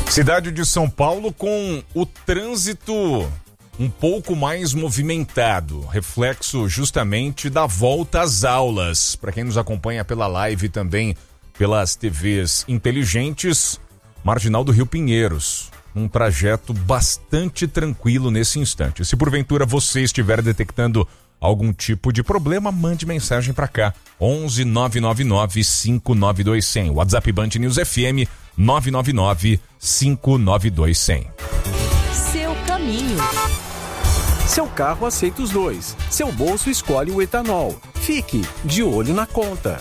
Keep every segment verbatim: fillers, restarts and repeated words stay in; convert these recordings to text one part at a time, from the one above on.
Cidade de São Paulo com o trânsito um pouco mais movimentado, reflexo justamente da volta às aulas. Para quem nos acompanha pela live e também pelas T Vs inteligentes, Marginal do Rio Pinheiros, um trajeto bastante tranquilo nesse instante. Se porventura você estiver detectando algum tipo de problema, mande mensagem para cá, onze nove nove nove cinco nove dois zero zero, WhatsApp Band News F M nove nove nove cinco nove dois zero zero. Seu caminho. Seu carro aceita os dois. Seu bolso escolhe o etanol. Fique de olho na conta.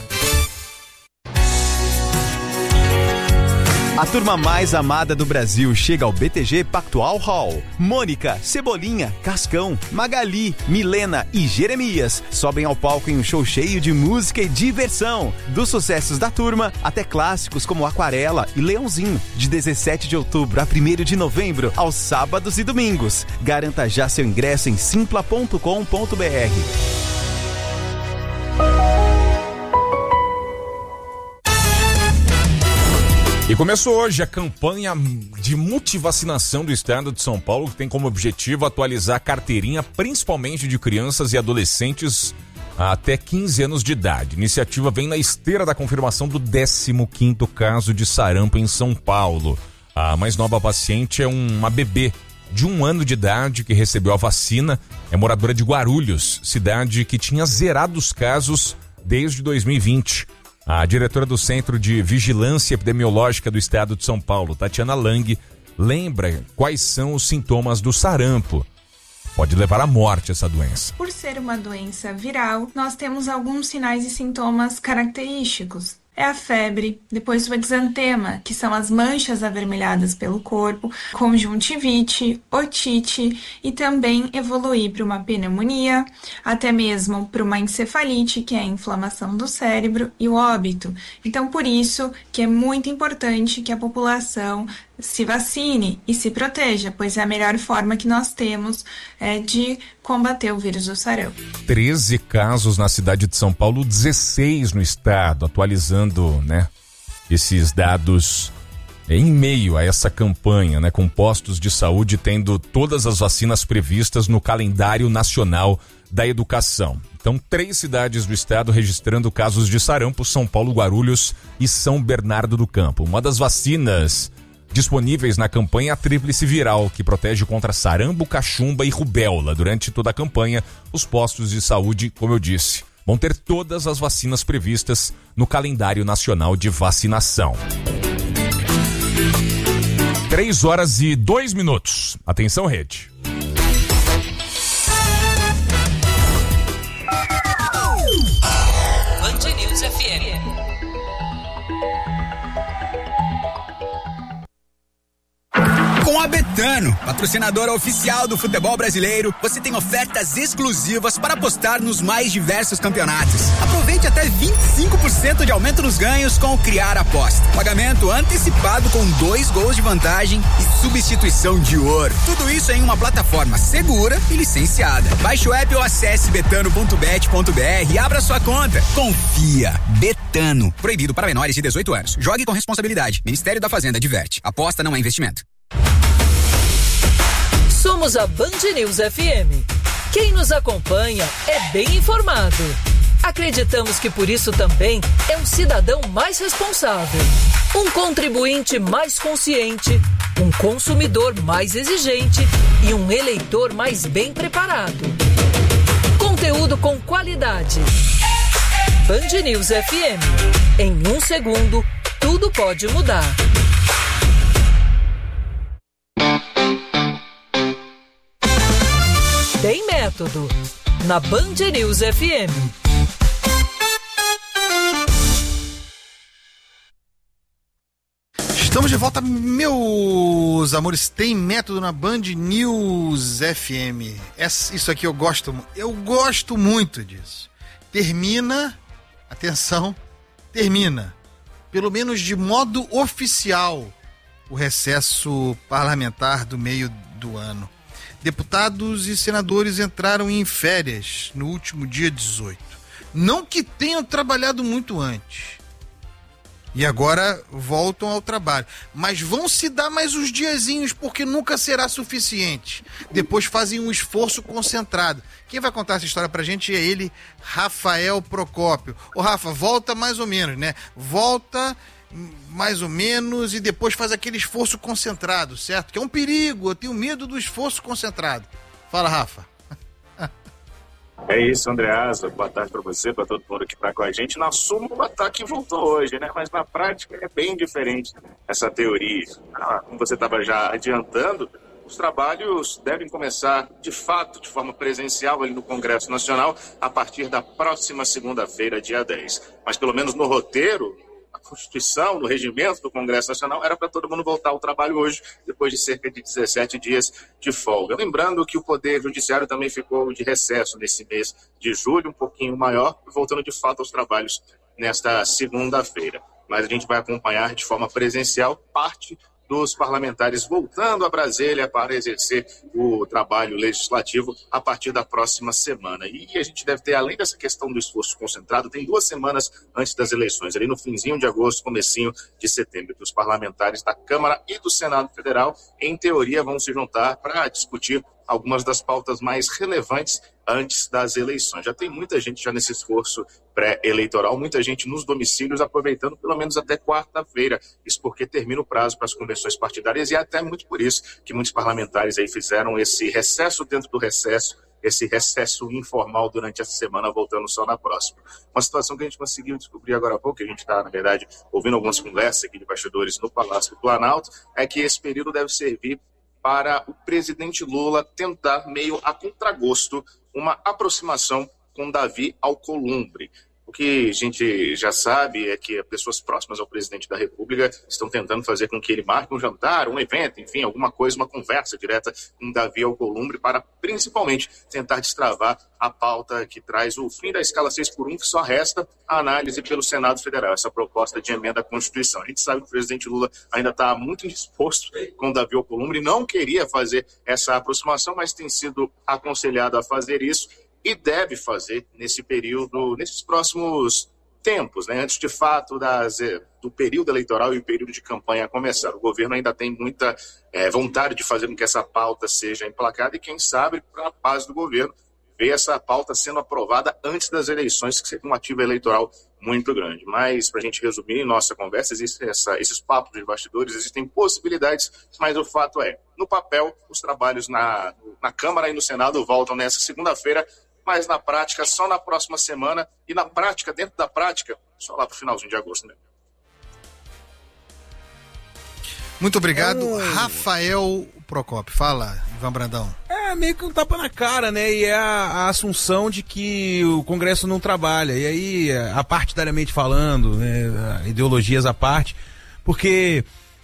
A turma mais amada do Brasil chega ao B T G Pactual Hall. Mônica, Cebolinha, Cascão, Magali, Milena e Jeremias sobem ao palco em um show cheio de música e diversão. Dos sucessos da turma até clássicos como Aquarela e Leãozinho. De dezessete de outubro a primeiro de novembro, aos sábados e domingos. Garanta já seu ingresso em simpla ponto com ponto b r. E começou hoje a campanha de multivacinação do estado de São Paulo, que tem como objetivo atualizar a carteirinha, principalmente de crianças e adolescentes até quinze anos de idade. A iniciativa vem na esteira da confirmação do décimo quinto caso de sarampo em São Paulo. A mais nova paciente é uma bebê de um ano de idade que recebeu a vacina, é moradora de Guarulhos, cidade que tinha zerado os casos desde dois mil e vinte. A diretora do Centro de Vigilância Epidemiológica do Estado de São Paulo, Tatiana Lang, lembra quais são os sintomas do sarampo. Pode levar à morte essa doença. Por ser uma doença viral, nós temos alguns sinais e sintomas característicos. É a febre, depois o exantema, que são as manchas avermelhadas pelo corpo, conjuntivite, otite e também evoluir para uma pneumonia, até mesmo para uma encefalite, que é a inflamação do cérebro, e o óbito. Então, por isso que é muito importante que a população se vacine e se proteja, pois é a melhor forma que nós temos é, de combater o vírus do sarampo. treze casos na cidade de São Paulo, dezesseis no estado, atualizando, né, esses dados em meio a essa campanha, né, com postos de saúde tendo todas as vacinas previstas no calendário nacional da educação. Então, três cidades do estado registrando casos de sarampo: São Paulo, Guarulhos e São Bernardo do Campo. Uma das vacinas disponíveis na campanha, a tríplice viral, que protege contra sarampo, cachumba e rubéola. Durante toda a campanha, os postos de saúde, como eu disse, vão ter todas as vacinas previstas no calendário nacional de vacinação. Três horas e dois minutos. Atenção, rede. Band News F M. Com a Betano, patrocinadora oficial do futebol brasileiro, você tem ofertas exclusivas para apostar nos mais diversos campeonatos. Aproveite até vinte e cinco por cento de aumento nos ganhos com o Criar Aposta. Pagamento antecipado com dois gols de vantagem e substituição de ouro. Tudo isso em uma plataforma segura e licenciada. Baixe o app ou acesse betano ponto bet ponto b r e abra sua conta. Confia. Betano. Proibido para menores de dezoito anos. Jogue com responsabilidade. Ministério da Fazenda adverte. Aposta não é investimento. Somos a Band News F M. Quem nos acompanha é bem informado. Acreditamos que por isso também é um cidadão mais responsável, um contribuinte mais consciente, um consumidor mais exigente e um eleitor mais bem preparado. Conteúdo com qualidade. Band News F M. Em um segundo, tudo pode mudar. Tem método, na Band News F M. Estamos de volta, meus amores. Tem método na Band News F M. Essa, isso aqui eu gosto, eu gosto muito disso. Termina, atenção, termina, pelo menos de modo oficial, o recesso parlamentar do meio do ano. Deputados e senadores entraram em férias no último dia dezoito. Não que tenham trabalhado muito antes. E agora voltam ao trabalho. Mas vão se dar mais uns diazinhos, porque nunca será suficiente. Depois fazem um esforço concentrado. Quem vai contar essa história pra gente é ele, Rafael Procópio. Ô Rafa, volta mais ou menos, né? Volta mais ou menos e depois faz aquele esforço concentrado, certo? Que é um perigo, eu tenho medo do esforço concentrado. Fala, Rafa. É isso, Andreasa. Boa tarde para você, para todo mundo que está com a gente. Na Suma, o ataque voltou hoje, né? Mas na prática é bem diferente essa teoria. Ah, como você estava já adiantando, os trabalhos devem começar, de fato, de forma presencial ali no Congresso Nacional a partir da próxima segunda-feira, dia dez. Mas pelo menos no roteiro, a Constituição, no regimento do Congresso Nacional, era para todo mundo voltar ao trabalho hoje, depois de cerca de dezessete dias de folga. Lembrando que o Poder Judiciário também ficou de recesso nesse mês de julho, um pouquinho maior, voltando de fato aos trabalhos nesta segunda-feira. Mas a gente vai acompanhar de forma presencial parte dos parlamentares voltando a Brasília para exercer o trabalho legislativo a partir da próxima semana. E a gente deve ter, além dessa questão do esforço concentrado, tem duas semanas antes das eleições, ali no finzinho de agosto, comecinho de setembro, que os parlamentares da Câmara e do Senado Federal, em teoria, vão se juntar para discutir algumas das pautas mais relevantes antes das eleições. Já tem muita gente já nesse esforço pré-eleitoral, muita gente nos domicílios aproveitando pelo menos até quarta-feira, isso porque termina o prazo para as convenções partidárias e é até muito por isso que muitos parlamentares aí fizeram esse recesso dentro do recesso, esse recesso informal durante essa semana, voltando só na próxima. Uma situação que a gente conseguiu descobrir agora há pouco, que a gente está, na verdade, ouvindo algumas conversas aqui de bastidores no Palácio do Planalto, é que esse período deve servir para o presidente Lula tentar, meio a contragosto, uma aproximação com Davi Alcolumbre. O que a gente já sabe é que pessoas próximas ao presidente da República estão tentando fazer com que ele marque um jantar, um evento, enfim, alguma coisa, uma conversa direta com Davi Alcolumbre para, principalmente, tentar destravar a pauta que traz o fim da escala seis por um, que só resta a análise pelo Senado Federal, essa proposta de emenda à Constituição. A gente sabe que o presidente Lula ainda está muito indisposto com Davi Alcolumbre, não queria fazer essa aproximação, mas tem sido aconselhado a fazer isso, e deve fazer nesse período, nesses próximos tempos, né? Antes de fato das, do período eleitoral e o período de campanha começar. O governo ainda tem muita é, vontade de fazer com que essa pauta seja emplacada e quem sabe, para a paz do governo, ver essa pauta sendo aprovada antes das eleições, que seria um ativo eleitoral muito grande. Mas, para a gente resumir nossa conversa, existem essa, esses papos de bastidores, existem possibilidades, mas o fato é, no papel, os trabalhos na, na Câmara e no Senado voltam nessa segunda-feira, mas na prática, só na próxima semana, e na prática, dentro da prática, só lá para o finalzinho de agosto mesmo. Muito obrigado, é um... Rafael Procópio. Fala, Ivan Brandão. É meio que um tapa na cara, né? E é a, a assunção de que o Congresso não trabalha. E aí, a partidariamente falando, né, ideologias à parte, porque,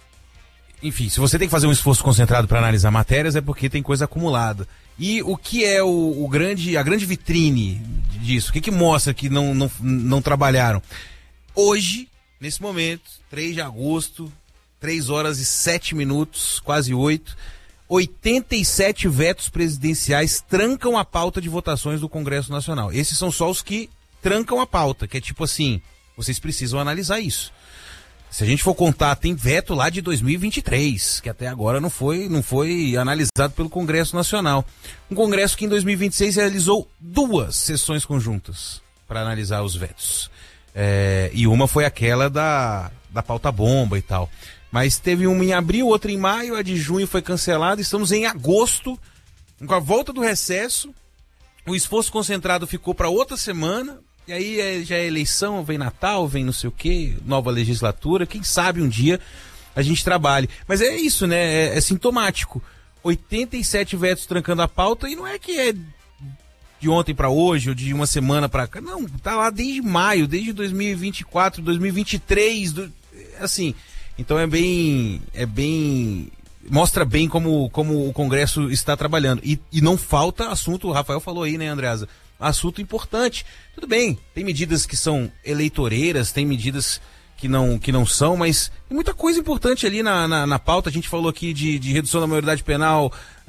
enfim, se você tem que fazer um esforço concentrado para analisar matérias, é porque tem coisa acumulada. E o que é o, o grande, a grande vitrine disso? O que que mostra que não, não, não trabalharam? Hoje, nesse momento, três de agosto, três horas e sete minutos, quase oito, oitenta e sete vetos presidenciais trancam a pauta de votações do Congresso Nacional. Esses são só os que trancam a pauta, que é tipo assim, vocês precisam analisar isso. Se a gente for contar, tem veto lá de dois mil e vinte e três, que até agora não foi, não foi analisado pelo Congresso Nacional. Um Congresso que em dois mil e vinte e seis realizou duas sessões conjuntas para analisar os vetos. É, e uma foi aquela da, da pauta bomba e tal. Mas teve uma em abril, outra em maio, a de junho foi cancelada. Estamos em agosto, com a volta do recesso. O esforço concentrado ficou para outra semana. E aí é, já é eleição, vem Natal, vem não sei o quê, nova legislatura. Quem sabe um dia a gente trabalhe. Mas é isso, né? É, é sintomático. oitenta e sete vetos trancando a pauta e não é que é de ontem para hoje ou de uma semana para cá. Não, tá lá desde maio, desde dois mil e vinte e quatro, dois mil e vinte e três, do, assim... Então é bem, é bem, mostra bem como, como o Congresso está trabalhando. E, e não falta assunto, o Rafael falou aí, né, Andreasa? Assunto importante. Tudo bem, tem medidas que são eleitoreiras, tem medidas que não, que não são, mas tem muita coisa importante ali na, na, na pauta. A gente falou aqui de, de redução da maioridade penal,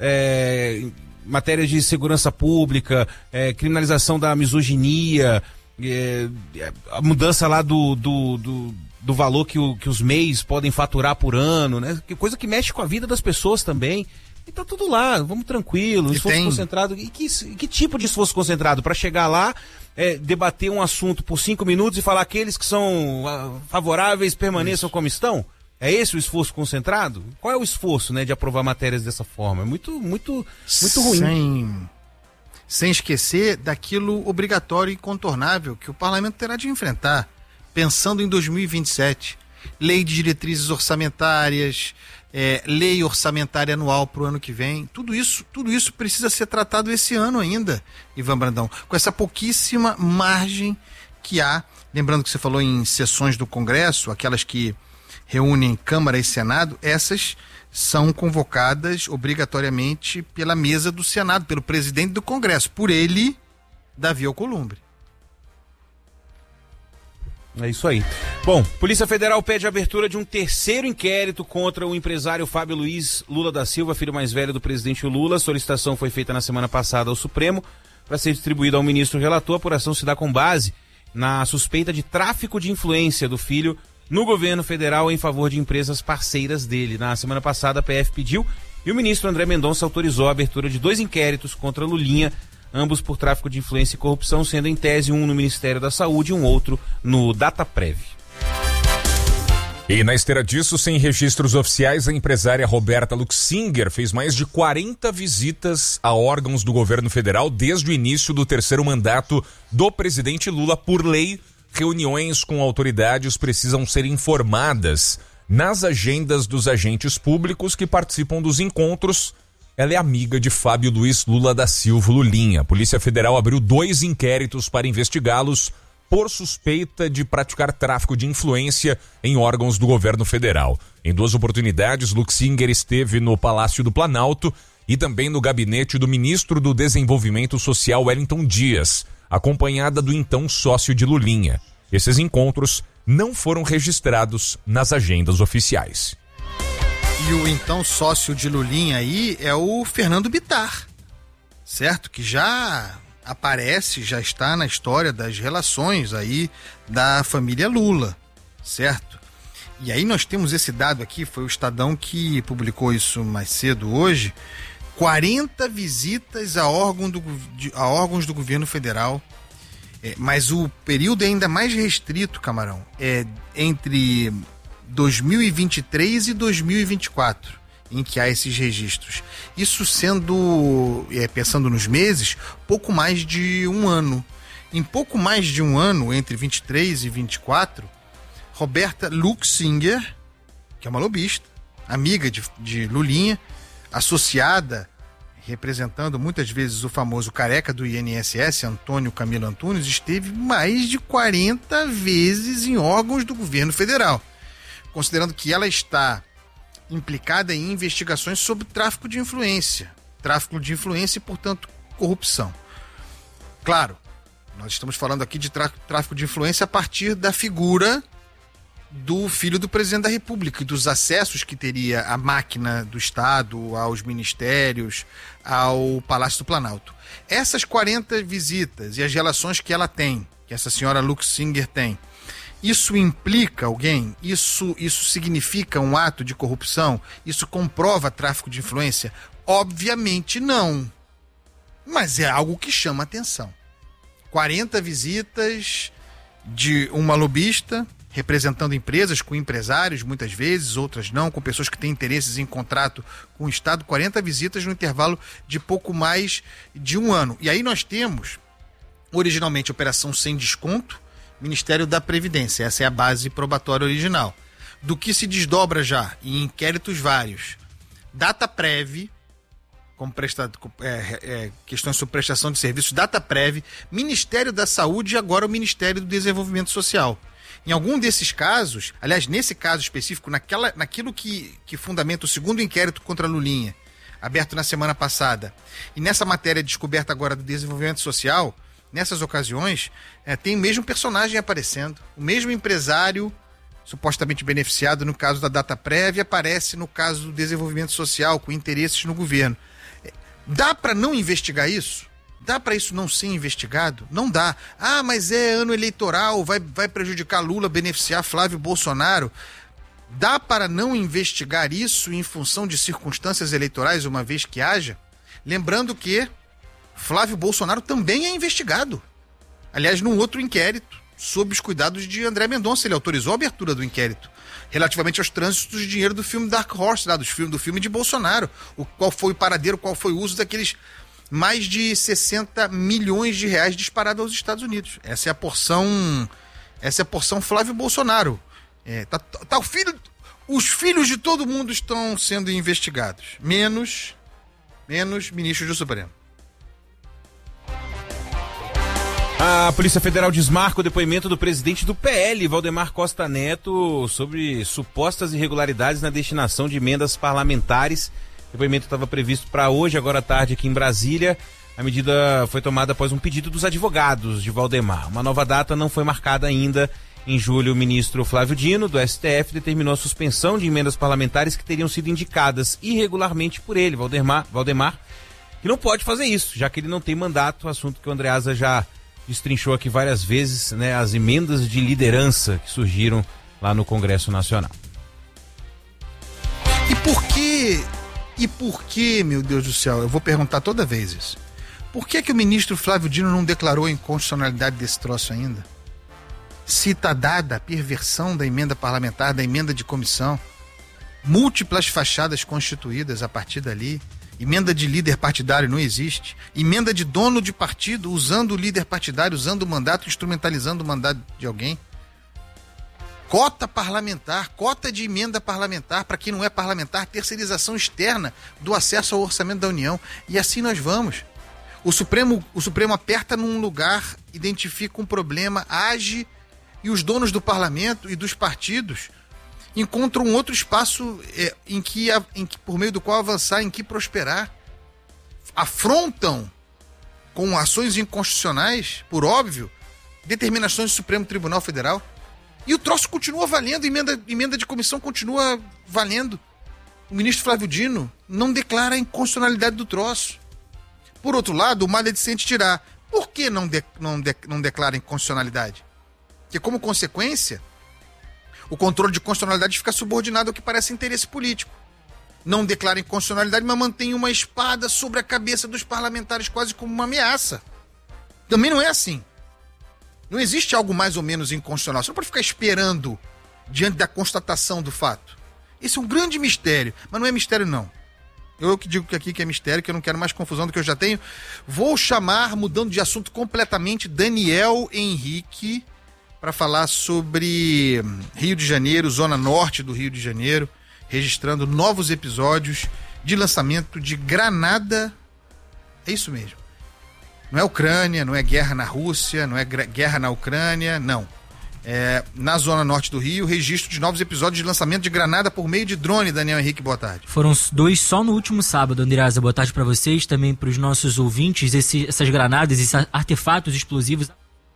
é, matérias de segurança pública, é, criminalização da misoginia, é, a mudança lá do... do, do do valor que, o, que os M E Is podem faturar por ano, né? Que coisa que mexe com a vida das pessoas também. E tá tudo lá, vamos tranquilo, esforço tem... concentrado. E que, que tipo de esforço concentrado? Para chegar lá, é, debater um assunto por cinco minutos e falar aqueles que são uh, favoráveis permaneçam Isso. como estão? É esse o esforço concentrado? Qual é o esforço, né, de aprovar matérias dessa forma? É muito, muito, muito ruim. Sem, sem esquecer daquilo obrigatório e incontornável que o parlamento terá de enfrentar, pensando em dois mil e vinte e sete. Lei de diretrizes orçamentárias, é, lei orçamentária anual para o ano que vem. Tudo isso, tudo isso precisa ser tratado esse ano ainda, Ivan Brandão, com essa pouquíssima margem que há. Lembrando que você falou em sessões do Congresso, aquelas que reúnem Câmara e Senado, essas são convocadas obrigatoriamente pela mesa do Senado, pelo presidente do Congresso, por ele, Davi Alcolumbre. É isso aí. Bom, Polícia Federal pede a abertura de um terceiro inquérito contra o empresário Fábio Luiz Lula da Silva, filho mais velho do presidente Lula. A solicitação foi feita na semana passada ao Supremo para ser distribuída ao ministro relator. A apuração se dá com base na suspeita de tráfico de influência do filho no governo federal em favor de empresas parceiras dele. Na semana passada, a P F pediu e o ministro André Mendonça autorizou a abertura de dois inquéritos contra Lulinha, ambos por tráfico de influência e corrupção, sendo em tese um no Ministério da Saúde e um outro no Dataprev. E na esteira disso, sem registros oficiais, a empresária Roberta Luxinger fez mais de quarenta visitas a órgãos do governo federal desde o início do terceiro mandato do presidente Lula. Por lei, reuniões com autoridades precisam ser informadas nas agendas dos agentes públicos que participam dos encontros. Ela é amiga de Fábio Luiz Lula da Silva, Lulinha. A Polícia Federal abriu dois inquéritos para investigá-los por suspeita de praticar tráfico de influência em órgãos do governo federal. Em duas oportunidades, Luxinger esteve no Palácio do Planalto e também no gabinete do ministro do Desenvolvimento Social, Wellington Dias, acompanhada do então sócio de Lulinha. Esses encontros não foram registrados nas agendas oficiais. E o então sócio de Lulinha aí é o Fernando Bittar, certo? Que já aparece, já está na história das relações aí da família Lula, certo? E aí nós temos esse dado aqui, foi o Estadão que publicou isso mais cedo hoje, quarenta visitas a, órgão do, a órgãos do governo federal, é, mas o período é ainda mais restrito, Camarão, é entre dois mil e vinte e três e dois mil e vinte e quatro, em que há esses registros. Isso sendo, é, pensando nos meses, pouco mais de um ano. Em pouco mais de um ano, entre vinte e três e vinte e quatro, Roberta Luxinger, que é uma lobista, amiga de, de Lulinha, associada, representando muitas vezes o famoso careca do I N S S, Antônio Camilo Antunes, esteve mais de quarenta vezes em órgãos do governo federal, considerando que ela está implicada em investigações sobre tráfico de influência. Tráfico de influência e, portanto, corrupção. Claro, nós estamos falando aqui de tráfico de influência a partir da figura do filho do presidente da República e dos acessos que teria a máquina do Estado, aos ministérios, ao Palácio do Planalto. Essas quarenta visitas e as relações que ela tem, que essa senhora Luxinger tem, isso implica alguém? Isso, isso significa um ato de corrupção? Isso comprova tráfico de influência? Obviamente não. Mas é algo que chama atenção. quarenta visitas de uma lobista, representando empresas com empresários, muitas vezes, outras não, com pessoas que têm interesses em contrato com o Estado, quarenta visitas no intervalo de pouco mais de um ano. E aí nós temos, originalmente, operação sem desconto, Ministério da Previdência, essa é a base probatória original. Do que se desdobra já em inquéritos vários, Dataprev, como prestado, é, é, questões sobre prestação de serviços, Dataprev, Ministério da Saúde e agora o Ministério do Desenvolvimento Social. Em algum desses casos, aliás, nesse caso específico, naquela, naquilo que, que fundamenta o segundo inquérito contra a Lulinha, aberto na semana passada, e nessa matéria descoberta agora do desenvolvimento social, nessas ocasiões, é, tem o mesmo personagem aparecendo, o mesmo empresário supostamente beneficiado no caso da Dataprev aparece no caso do desenvolvimento social, com interesses no governo. Dá para não investigar isso? Dá para isso não ser investigado? Não dá. Ah, mas é ano eleitoral, vai, vai prejudicar Lula, beneficiar Flávio Bolsonaro. Dá para não investigar isso em função de circunstâncias eleitorais, uma vez que haja? Lembrando que Flávio Bolsonaro também é investigado. Aliás, num outro inquérito, sob os cuidados de André Mendonça. Ele autorizou a abertura do inquérito relativamente aos trânsitos de dinheiro do filme Dark Horse, lá, dos filme, do filme de Bolsonaro. O, qual foi o paradeiro, qual foi o uso daqueles mais de sessenta milhões de reais disparados aos Estados Unidos. Essa é a porção, essa é a porção Flávio Bolsonaro. É, tá, tá o filho, os filhos de todo mundo estão sendo investigados, menos, menos ministros do Supremo. A Polícia Federal desmarca o depoimento do presidente do P L, Valdemar Costa Neto, sobre supostas irregularidades na destinação de emendas parlamentares. O depoimento estava previsto para hoje, agora à tarde, aqui em Brasília. A medida foi tomada após um pedido dos advogados de Valdemar. Uma nova data não foi marcada ainda. Em julho, o ministro Flávio Dino, do S T F, determinou a suspensão de emendas parlamentares que teriam sido indicadas irregularmente por ele, Valdemar, Valdemar, que não pode fazer isso, já que ele não tem mandato, assunto que o Andreasa já destrinchou aqui várias vezes, né, as emendas de liderança que surgiram lá no Congresso Nacional. E por que, e por que, meu Deus do céu, eu vou perguntar toda vez isso, por que que o ministro Flávio Dino não declarou a inconstitucionalidade desse troço ainda? Se está dada a perversão da emenda parlamentar, da emenda de comissão, múltiplas fachadas constituídas a partir dali, emenda de líder partidário não existe, emenda de dono de partido usando o líder partidário, usando o mandato, instrumentalizando o mandato de alguém, cota parlamentar, cota de emenda parlamentar para quem não é parlamentar, terceirização externa do acesso ao orçamento da União, e assim nós vamos. O Supremo, o Supremo aperta num lugar, identifica um problema, age, e os donos do parlamento e dos partidos encontram um outro espaço é, em, que, em que, por meio do qual avançar, em que prosperar. Afrontam com ações inconstitucionais, por óbvio, determinações do Supremo Tribunal Federal. E o troço continua valendo, emenda, emenda de comissão continua valendo. O ministro Flávio Dino não declara a inconstitucionalidade do troço. Por outro lado, o mal é de se tirar. Por que não, de, não, de, não declara inconstitucionalidade? Porque, como consequência, o controle de constitucionalidade fica subordinado ao que parece interesse político. Não declara inconstitucionalidade, mas mantém uma espada sobre a cabeça dos parlamentares quase como uma ameaça. Também não é assim. Não existe algo mais ou menos inconstitucional. Você não pode ficar esperando diante da constatação do fato. Esse é um grande mistério, mas não é mistério não. Eu que digo que aqui que é mistério, que eu não quero mais confusão do que eu já tenho. Vou chamar, mudando de assunto completamente, Daniel Henrique, para falar sobre Rio de Janeiro, zona norte do Rio de Janeiro, registrando novos episódios de lançamento de granada. É isso mesmo. Não é Ucrânia, não é guerra na Rússia, não é guerra na Ucrânia, não. É, na zona norte do Rio, registro de novos episódios de lançamento de granada por meio de drone. Daniel Henrique, boa tarde. Foram dois só no último sábado, Andreasa. Boa tarde para vocês, também para os nossos ouvintes. Esse, essas granadas, esses artefatos explosivos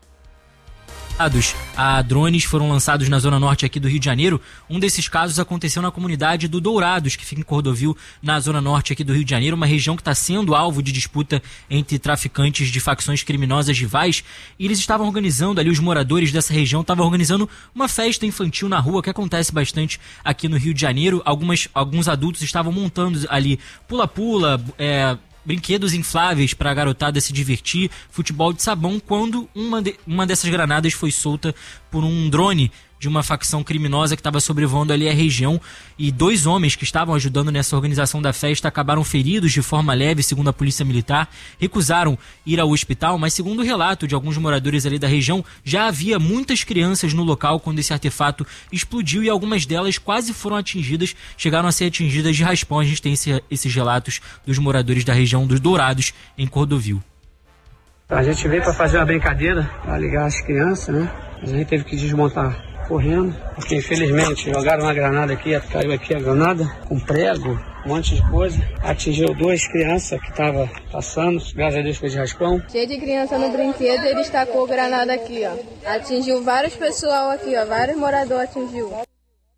a drones foram lançados na zona norte aqui do Rio de Janeiro. Um desses casos aconteceu na comunidade do Dourados, que fica em Cordovil, na zona norte aqui do Rio de Janeiro, uma região que está sendo alvo de disputa entre traficantes de facções criminosas rivais, e eles estavam organizando ali, os moradores dessa região estavam organizando uma festa infantil na rua, que acontece bastante aqui no Rio de Janeiro. Algumas, alguns adultos estavam montando ali pula-pula, é... brinquedos infláveis para a garotada se divertir, futebol de sabão, quando uma, de, uma dessas granadas foi solta por um drone de uma facção criminosa que estava sobrevoando ali a região, e dois homens que estavam ajudando nessa organização da festa acabaram feridos de forma leve, segundo a polícia militar, recusaram ir ao hospital, mas segundo o relato de alguns moradores ali da região, já havia muitas crianças no local quando esse artefato explodiu, e algumas delas quase foram atingidas, chegaram a ser atingidas de raspão. A gente tem esse, esses relatos dos moradores da região dos Dourados, em Cordovil. A gente veio para fazer uma brincadeira, para ligar as crianças, né? A gente teve que desmontar correndo, porque infelizmente jogaram uma granada aqui, caiu aqui a granada, com prego, um monte de coisa, atingiu duas crianças que estavam passando, graças a Deus foi de raspão. Cheio de criança no brinquedo, ele estacou granada aqui, ó. Atingiu vários pessoal aqui, ó, vários moradores atingiu.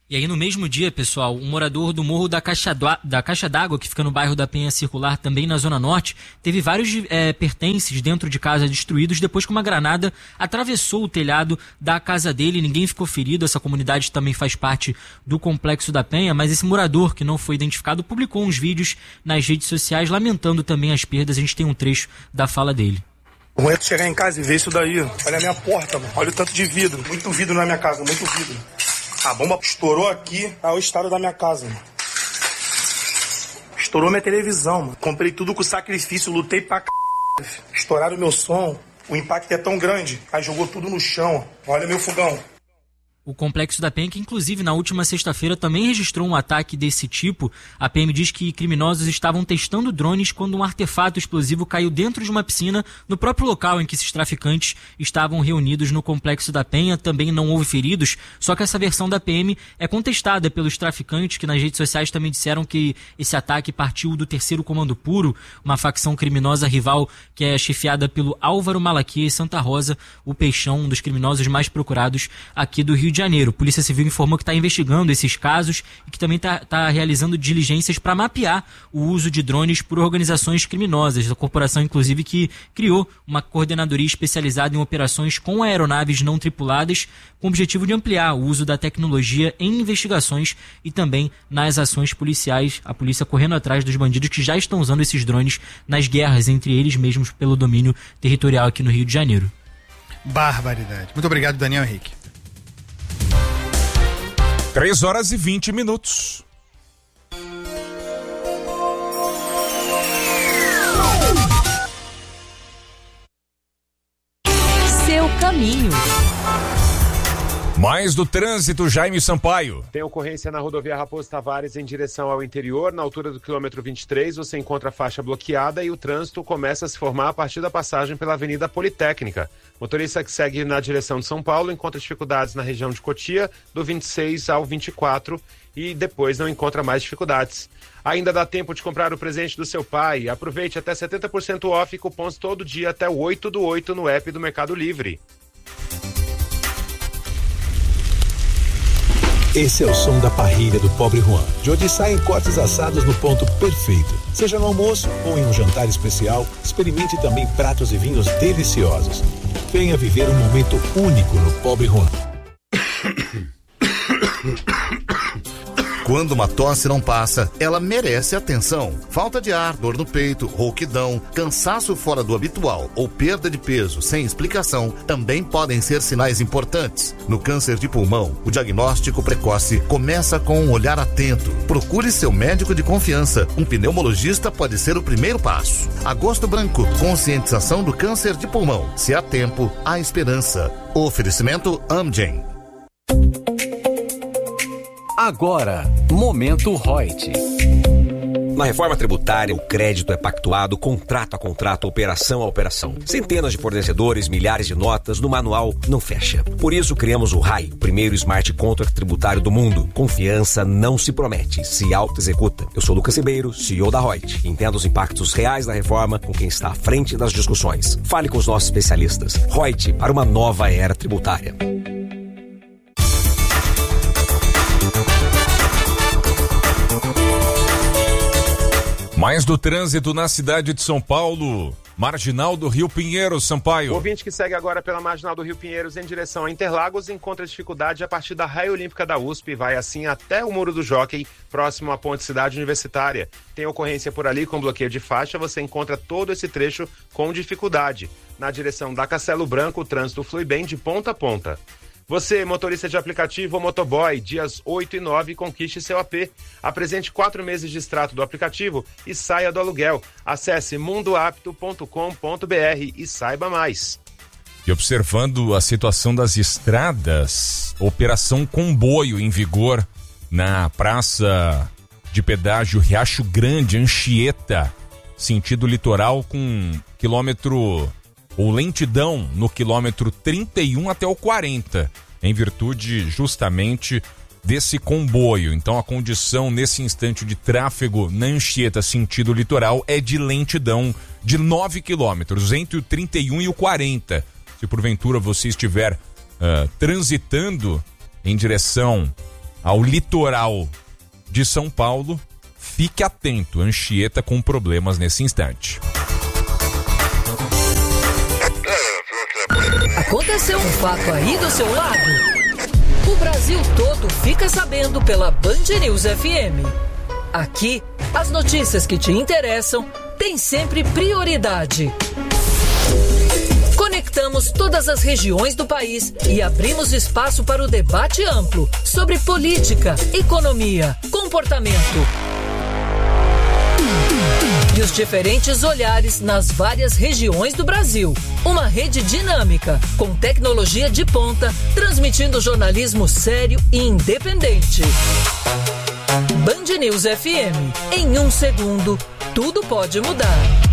E aí no mesmo dia, pessoal, um morador do Morro da Caixa, do... da Caixa d'Água, que fica no bairro da Penha Circular, também na Zona Norte, teve vários é, pertences dentro de casa destruídos depois que uma granada atravessou o telhado da casa dele. Ninguém ficou ferido, essa comunidade também faz parte do Complexo da Penha, mas esse morador, que não foi identificado, publicou uns vídeos nas redes sociais lamentando também as perdas. A gente tem um trecho da fala dele. Não é tu chegar em casa e ver isso daí. Olha a minha porta, mano. Olha o tanto de vidro. Muito vidro na minha casa, muito vidro. A bomba estourou aqui, é o estado da minha casa, mano. Estourou minha televisão, mano. Comprei tudo com sacrifício, lutei pra c... Estouraram meu som. O impacto é tão grande, aí jogou tudo no chão. Olha meu fogão. O Complexo da Penha, que inclusive na última sexta-feira também registrou um ataque desse tipo. A P M diz que criminosos estavam testando drones quando um artefato explosivo caiu dentro de uma piscina no próprio local em que esses traficantes estavam reunidos no Complexo da Penha. Também não houve feridos, só que essa versão da P M é contestada pelos traficantes, que nas redes sociais também disseram que esse ataque partiu do Terceiro Comando Puro, uma facção criminosa rival que é chefiada pelo Álvaro Malaquias Santa Rosa, o Peixão, um dos criminosos mais procurados aqui do Rio de Janeiro. A Polícia Civil informou que está investigando esses casos e que também está tá realizando diligências para mapear o uso de drones por organizações criminosas. A corporação, inclusive, que criou uma coordenadoria especializada em operações com aeronaves não tripuladas, com o objetivo de ampliar o uso da tecnologia em investigações e também nas ações policiais. A polícia correndo atrás dos bandidos que já estão usando esses drones nas guerras entre eles mesmos pelo domínio territorial aqui no Rio de Janeiro. Barbaridade. Muito obrigado, Daniel Henrique. três horas e vinte minutos. Seu caminho. Mais do trânsito, Jaime Sampaio. Tem ocorrência na rodovia Raposo Tavares em direção ao interior. Na altura do quilômetro vinte e três, você encontra a faixa bloqueada e o trânsito começa a se formar a partir da passagem pela Avenida Politécnica. Motorista que segue na direção de São Paulo encontra dificuldades na região de Cotia, do vinte e seis ao vinte e quatro, e depois não encontra mais dificuldades. Ainda dá tempo de comprar o presente do seu pai. Aproveite até setenta por cento off e cupons todo dia até o oito do oito no app do Mercado Livre. Esse é o som da parrilha do Pobre Juan, de onde saem cortes assados no ponto perfeito. Seja no almoço ou em um jantar especial, experimente também pratos e vinhos deliciosos. Venha viver um momento único no Pobre Juan. Quando uma tosse não passa, ela merece atenção. Falta de ar, dor no peito, rouquidão, cansaço fora do habitual ou perda de peso sem explicação também podem ser sinais importantes. No câncer de pulmão, o diagnóstico precoce começa com um olhar atento. Procure seu médico de confiança. Um pneumologista pode ser o primeiro passo. Agosto Branco, conscientização do câncer de pulmão. Se há tempo, há esperança. Oferecimento Amgen. Agora, Momento Reut. Na reforma tributária, o crédito é pactuado contrato a contrato, operação a operação. Centenas de fornecedores, milhares de notas, no manual não fecha. Por isso criamos o R A I, o primeiro smart contract tributário do mundo. Confiança não se promete, se auto-executa. Eu sou Lucas Ribeiro, C E O da Reut. Entenda os impactos reais da reforma com quem está à frente das discussões. Fale com os nossos especialistas. Reut, para uma nova era tributária. Mais do trânsito na cidade de São Paulo. Marginal do Rio Pinheiros, Sampaio. O ouvinte que segue agora pela Marginal do Rio Pinheiros em direção a Interlagos encontra dificuldade a partir da Raia Olímpica da U S P e vai assim até o Muro do Jockey, próximo à Ponte Cidade Universitária. Tem ocorrência por ali com bloqueio de faixa, você encontra todo esse trecho com dificuldade. Na direção da Castelo Branco, o trânsito flui bem de ponta a ponta. Você, motorista de aplicativo ou motoboy, dias oito e nove, conquiste seu A P. Apresente quatro meses de extrato do aplicativo e saia do aluguel. Acesse mundo apto ponto com ponto b r e saiba mais. E observando a situação das estradas, Operação Comboio em vigor na Praça de Pedágio Riacho Grande, Anchieta, sentido litoral, com quilômetro... ou lentidão no quilômetro trinta e um até o quarenta, em virtude justamente desse comboio. Então a condição nesse instante de tráfego na Anchieta sentido litoral é de lentidão de nove quilômetros, entre o trinta e um e o quarenta. Se porventura você estiver uh, transitando em direção ao litoral de São Paulo, fique atento, Anchieta com problemas nesse instante. Aconteceu um fato aí do seu lado? O Brasil todo fica sabendo pela Band News F M. Aqui, as notícias que te interessam têm sempre prioridade. Conectamos todas as regiões do país e abrimos espaço para o debate amplo sobre política, economia, comportamento e os diferentes olhares nas várias regiões do Brasil. Uma rede dinâmica, com tecnologia de ponta, transmitindo jornalismo sério e independente. Band News F M. Em um segundo, tudo pode mudar.